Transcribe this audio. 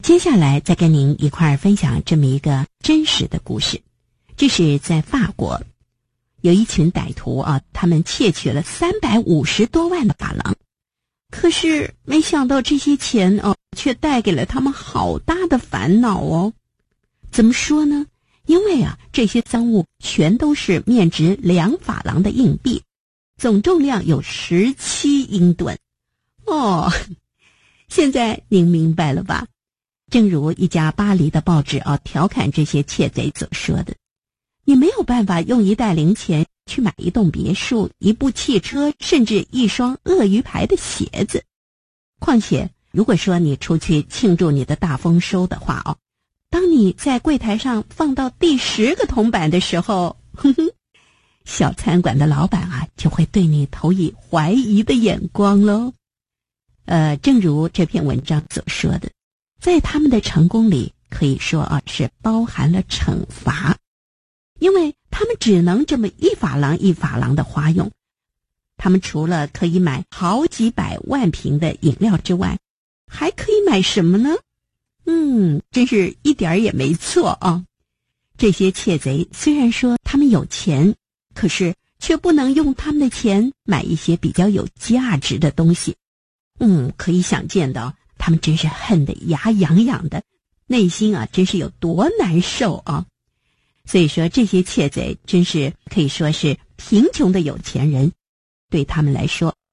接下来再跟您一块儿分享这么一个真实的故事。这是在法国，有一群歹徒他们窃取了350多万的法郎，可是没想到这些钱却带给了他们好大的烦恼哦。怎么说呢？因为这些赃物全都是面值2法郎的硬币，总重量有17英吨。现在您明白了吧？正如一家巴黎的报纸调侃这些窃贼所说的，你没有办法用一袋零钱去买一栋别墅、一部汽车，甚至一双鳄鱼牌的鞋子。况且如果说你出去庆祝你的大丰收的话当你在柜台上放到第10个铜板的时候，小餐馆的老板就会对你投以怀疑的眼光咯。正如这篇文章所说的，在他们的成功里可以说是包含了惩罚，因为他们只能这么1法郎1法郎的花用。他们除了可以买好几百万瓶的饮料之外，还可以买什么呢？真是一点儿也没错这些窃贼虽然说他们有钱，可是却不能用他们的钱买一些比较有价值的东西。可以想见的，他们真是恨得牙痒痒的，内心真是有多难受所以说这些窃贼真是可以说是贫穷的有钱人，对他们来说